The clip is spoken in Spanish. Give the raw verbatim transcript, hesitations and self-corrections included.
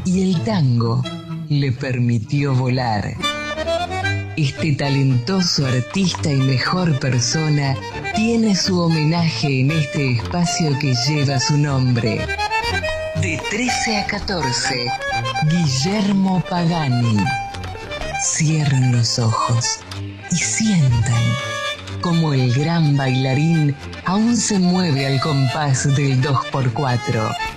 y el tango le permitió volar. Este talentoso artista y mejor persona tiene su homenaje en este espacio que lleva su nombre. De trece a catorce, Guillermo Pagani. Cierren los ojos y sientan como el gran bailarín aún se mueve al compás del dos por cuatro.